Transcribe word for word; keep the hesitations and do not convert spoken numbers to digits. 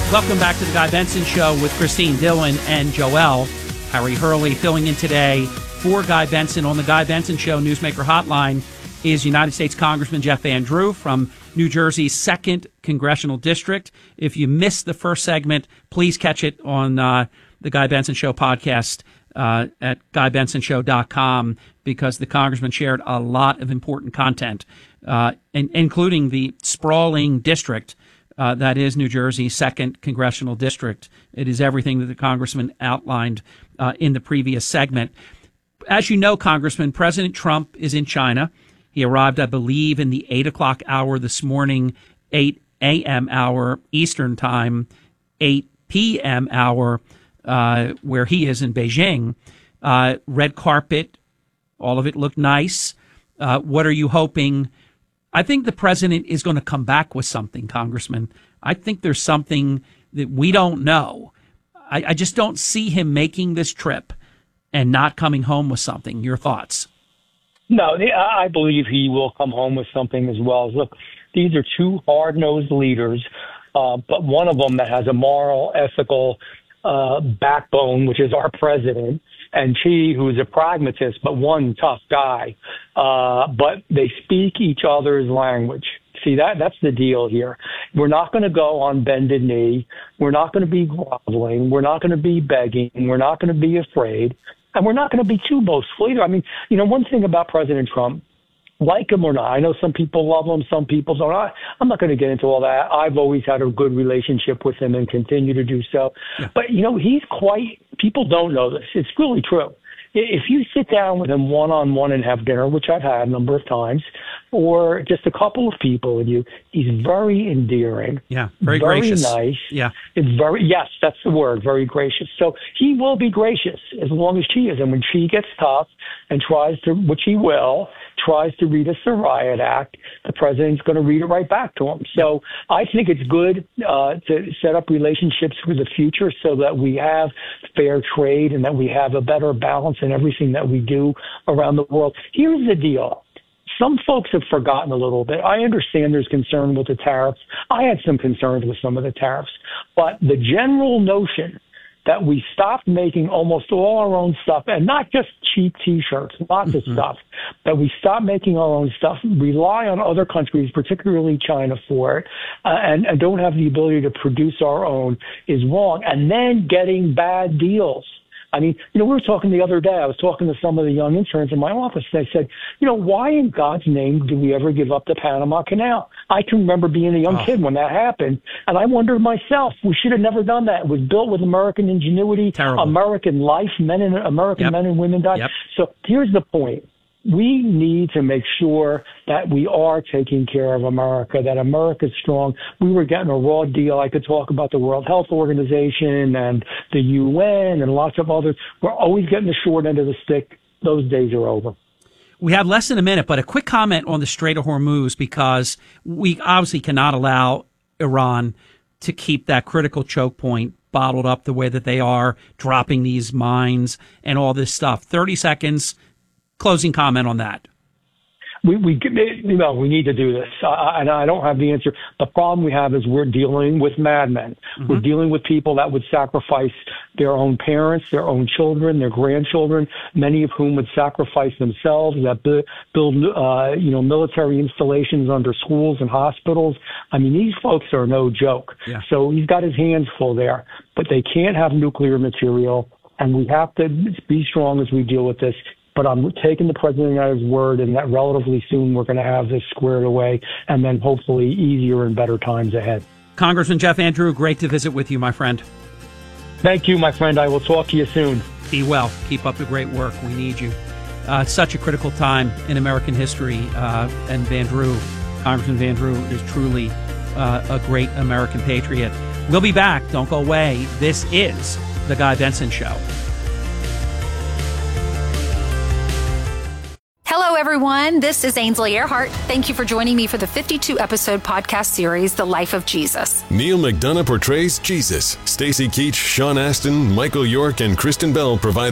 Welcome back to the Guy Benson Show with Christine Dillon and Joel. Harry Hurley filling in today for Guy Benson. On the Guy Benson Show Newsmaker Hotline is United States Congressman Jeff Van Drew from New Jersey's second Congressional District. If you missed the first segment, please catch it on uh, the Guy Benson Show podcast uh, at guy benson show dot com, because the congressman shared a lot of important content, uh, in, including the sprawling district Uh, that is New Jersey's second congressional district. It is everything that the congressman outlined uh, in the previous segment. As you know, Congressman, President Trump is in China. He arrived, I believe, in the eight o'clock hour this morning, eight a.m. hour Eastern time, eight p.m. hour uh, where he is in Beijing. Uh, red carpet, all of it looked nice. Uh, what are you hoping? I think the president is going to come back with something, Congressman. I think there's something that we don't know. I, I just don't see him making this trip and not coming home with something. Your thoughts? No, I believe he will come home with something as well. Look, these are two hard-nosed leaders, uh, but one of them that has a moral, ethical uh, backbone, which is our president, and Xi, who's a pragmatist, but one tough guy. Uh, but they speak each other's language. See, that that's the deal here. We're not going to go on bended knee. We're not going to be groveling. We're not going to be begging. We're not going to be afraid. And we're not going to be too boastful either. I mean, you know, one thing about President Trump, like him or not, I know some people love him, some people don't. I, I'm not going to get into all that. I've always had a good relationship with him and continue to do so. Yeah. But, you know, he's quite, people don't know this. It's really true. If you sit down with him one-on-one and have dinner, which I've had a number of times, or just a couple of people with you, he's very endearing. Yeah, very, very gracious. nice. Yeah. It's very, yes, that's the word, very gracious. So he will be gracious as long as she is. And when she gets tough and tries to, which he will, tries to read us the riot act, the president's going to read it right back to him. So I think it's good uh, to set up relationships for the future so that we have fair trade and that we have a better balance in everything that we do around the world. Here's the deal. Some folks have forgotten a little bit. I understand there's concern with the tariffs. I had some concerns with some of the tariffs. But the general notion that we stopped making almost all our own stuff, and not just cheap T-shirts, lots mm-hmm. of stuff, that we stop making our own stuff, rely on other countries, particularly China, for it, uh, and, and don't have the ability to produce our own is wrong. And then getting bad deals. I mean, you know, we were talking the other day, I was talking to some of the young interns in my office. They said, you know, why in God's name do we ever give up the Panama Canal? I can remember being a young oh. kid when that happened. And I wondered myself, we should have never done that. It was built with American ingenuity, Terrible. American life, men and American yep. men and women died. Yep. So here's the point. We need to make sure that we are taking care of America, that America's strong. We were getting a raw deal. I could talk about the World Health Organization and the U N and lots of others. We're always getting the short end of the stick. Those days are over. We have less than a minute, but a quick comment on the Strait of Hormuz, because we obviously cannot allow Iran to keep that critical choke point bottled up the way that they are, dropping these mines and all this stuff. thirty seconds. Closing comment on that. We, we, you know, we need to do this. I, and I don't have the answer. The problem we have is we're dealing with madmen. Mm-hmm. We're dealing with people that would sacrifice their own parents, their own children, their grandchildren, many of whom would sacrifice themselves, that build, uh, you know, military installations under schools and hospitals. I mean, these folks are no joke. Yeah. So he's got his hands full there, but they can't have nuclear material. And we have to be strong as we deal with this. But I'm taking the president at his word, and that relatively soon we're going to have this squared away, and then hopefully easier and better times ahead. Congressman Jeff Van Drew, great to visit with you, my friend. Thank you, my friend. I will talk to you soon. Be well. Keep up the great work. We need you. Uh, it's such a critical time in American history, uh, and Van Drew, Congressman Van Drew, is truly uh, a great American patriot. We'll be back. Don't go away. This is The Guy Benson Show. Hello, everyone. This is Ainsley Earhart. Thank you for joining me for the fifty-two episode podcast series, The Life of Jesus. Neil McDonough portrays Jesus. Stacy Keach, Sean Astin, Michael York, and Kristen Bell provide